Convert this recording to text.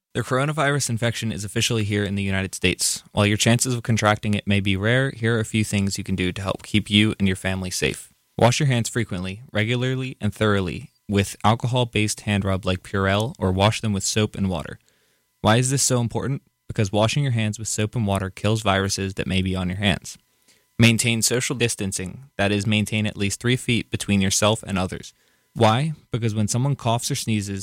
The coronavirus infection is officially here in the United States. While your chances of contracting it may be rare, here are a few things you can do to help keep you and your family safe. Wash your hands frequently, regularly, and thoroughly with alcohol-based hand rub like Purell, or wash them with soap and water. Why is this so important? Because washing your hands with soap and water kills viruses that may be on your hands. Maintain social distancing, that is, maintain at least 3 feet between yourself and others. Why? Because when someone coughs or sneezes,